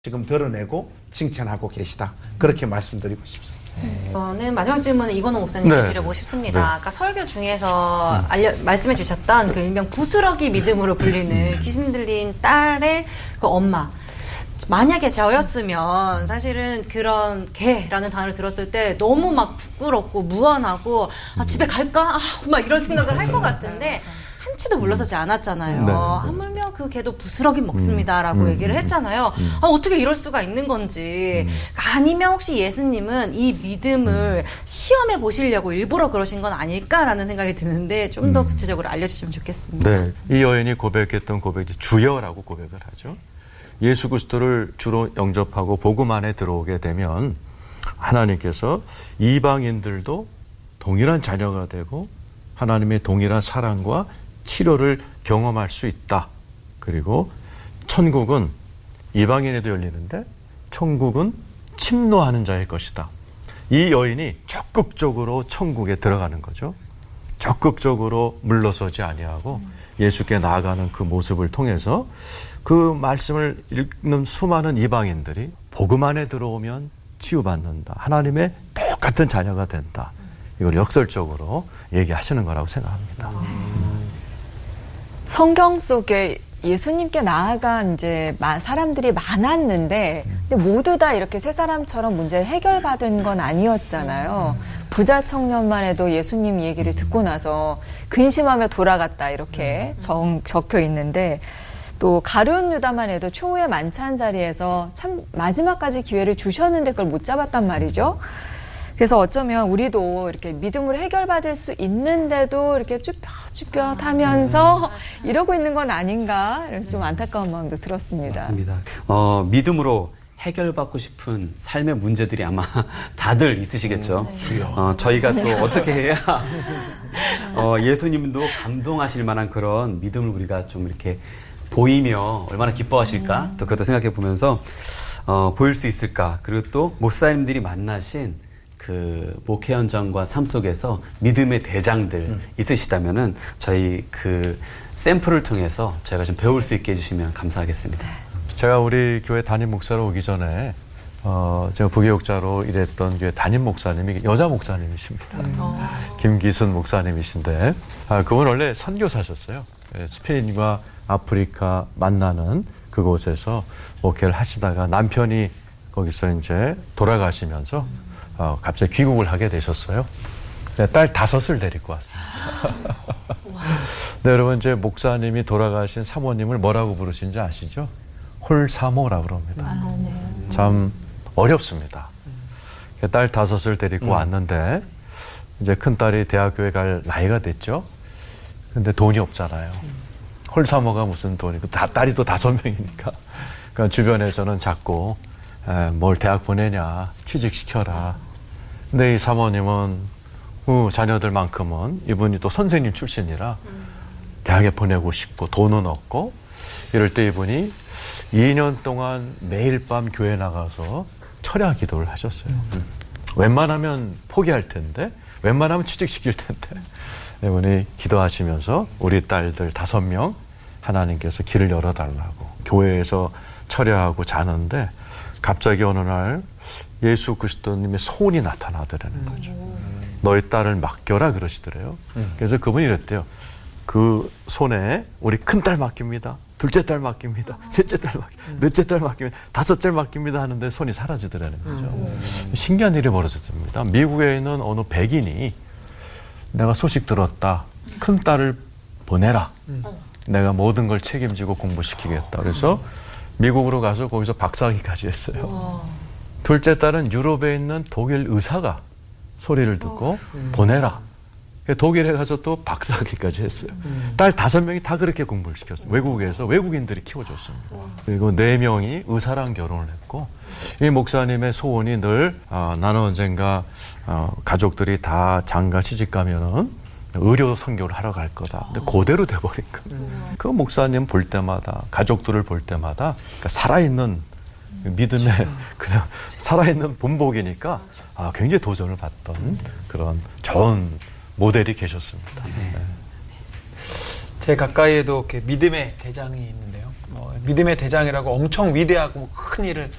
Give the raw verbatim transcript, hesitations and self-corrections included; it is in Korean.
지금 드러내고 칭찬하고 계시다. 그렇게 말씀드리고 싶습니다. 저는 마지막 질문은 이건호 목사님께 네. 드려보고 싶습니다. 네. 아까 설교 중에서 알려, 말씀해 주셨던 그 일명 부스러기 믿음으로 불리는 귀신 들린 딸의 그 엄마. 만약에 저였으면 사실은 그런 개라는 단어를 들었을 때 너무 막 부끄럽고 무안하고 아, 집에 갈까? 아, 막 이런 생각을 할 것 같은데 한치도 물러서지 않았잖아요. 네. 하물며 그 개도 부스러기 먹습니다라고 음, 얘기를 했잖아요. 음. 아, 어떻게 이럴 수가 있는 건지. 아니면 혹시 예수님은 이 믿음을 시험해 보시려고 일부러 그러신 건 아닐까라는 생각이 드는데 좀 더 구체적으로 알려주시면 좋겠습니다. 네, 이 여인이 고백했던 고백이 주여라고 고백을 하죠. 예수 그리스도를 주로 영접하고 복음 안에 들어오게 되면 하나님께서 이방인들도 동일한 자녀가 되고 하나님의 동일한 사랑과 치료를 경험할 수 있다. 그리고 천국은 이방인에도 열리는데 천국은 침노하는 자의 것이다. 이 여인이 적극적으로 천국에 들어가는 거죠. 적극적으로 물러서지 아니하고 예수께 나아가는 그 모습을 통해서 그 말씀을 읽는 수많은 이방인들이 복음 안에 들어오면 치유받는다. 하나님의 똑같은 자녀가 된다. 이걸 역설적으로 얘기하시는 거라고 생각합니다. 성경 속에 예수님께 나아간 이제 사람들이 많았는데 근데 모두 다 이렇게 세 사람처럼 문제 해결받은 건 아니었잖아요. 부자 청년만 해도 예수님 얘기를 듣고 나서 근심하며 돌아갔다 이렇게 정, 적혀 있는데 또 가룟 유다만 해도 초후의 만찬 자리에서 참 마지막까지 기회를 주셨는데 그걸 못 잡았단 말이죠. 그래서 어쩌면 우리도 이렇게 믿음으로 해결받을 수 있는데도 이렇게 쭈뼛쭈뼛 하면서 이러고 있는 건 아닌가 좀 안타까운 마음도 들었습니다. 맞습니다. 어, 믿음으로 해결받고 싶은 삶의 문제들이 아마 다들 있으시겠죠. 어, 저희가 또 어떻게 해야 어, 예수님도 감동하실 만한 그런 믿음을 우리가 좀 이렇게 보이며 얼마나 기뻐하실까 또 그것도 생각해 보면서 어, 보일 수 있을까. 그리고 또 목사님들이 만나신 그 목회 현장과 삶 속에서 믿음의 대장들 음. 있으시다면은 저희 그 샘플을 통해서 저희가 좀 배울 수 있게 해주시면 감사하겠습니다. 제가 우리 교회 담임 목사로 오기 전에 어, 제가 부교육자로 일했던 교회 담임 목사님이 여자 목사님이십니다. 음. 김기순 목사님이신데 아, 그분 원래 선교사셨어요. 스페인과 아프리카 만나는 그곳에서 목회를 하시다가 남편이 거기서 이제 돌아가시면서 어, 갑자기 귀국을 하게 되셨어요. 딸 다섯을 데리고 왔습니다. 네, 여러분 이제 목사님이 돌아가신 사모님을 뭐라고 부르신지 아시죠? 홀사모라고 그럽니다. 아, 네. 참 어렵습니다. 딸 다섯을 데리고 음. 왔는데 이제 큰 딸이 대학교에 갈 나이가 됐죠. 근데 돈이 없잖아요. 홀사모가 무슨 돈이고 다 딸이 또 다섯 명이니까. 그러니까 주변에서는 자꾸 에, 뭘 대학 보내냐 취직시켜라. 근데 이 사모님은 어, 자녀들만큼은 이분이 또 선생님 출신이라 대학에 보내고 싶고 돈은 없고 이럴 때 이분이 이 년 동안 매일 밤 교회 나가서 철야 기도를 하셨어요. 음. 웬만하면 포기할 텐데 웬만하면 취직시킬 텐데 이분이 기도하시면서 우리 딸들 다섯 명 하나님께서 길을 열어달라고 교회에서 철야하고 자는데 갑자기 어느 날 예수 그리스도님의 소원이 나타나더라는 거죠. 음. 너희 딸을 맡겨라 그러시더래요. 음. 그래서 그분이 이랬대요. 그 손에 우리 큰딸 맡깁니다. 둘째 딸 맡깁니다. 아. 셋째 딸 맡깁니다. 음. 넷째 딸 맡깁니다. 다섯째 맡깁니다 하는데 손이 사라지더라는 거죠. 음. 신기한 일이 벌어졌습니다. 미국에 있는 어느 백인이 내가 소식 들었다. 큰 딸을 보내라. 음. 내가 모든 걸 책임지고 공부시키겠다. 그래서 미국으로 가서 거기서 박사학위까지 했어요. 우와. 둘째 딸은 유럽에 있는 독일 의사가 소리를 듣고 음. 보내라. 독일에 가서 또 박사학위까지 했어요. 음. 딸 다섯 명이 다 그렇게 공부를 시켰어요. 음. 외국에서 외국인들이 키워줬습니다. 음. 그리고 네 명이 의사랑 결혼을 했고 이 목사님의 소원이 늘 어, 나는 언젠가 어, 가족들이 다 장가 시집 가면은 의료 선교를 하러 갈 거다. 근데 그대로 돼버린 거예요. 음. 그 목사님 볼 때마다 가족들을 볼 때마다 그러니까 살아있는 믿음의 그냥 살아있는 본보기니까 아, 굉장히 도전을 받던 그런 좋은 모델이 계셨습니다. 네. 제 가까이에도 이렇게 믿음의 대장이 있는데요. 어, 믿음의 대장이라고 엄청 위대하고 큰 일을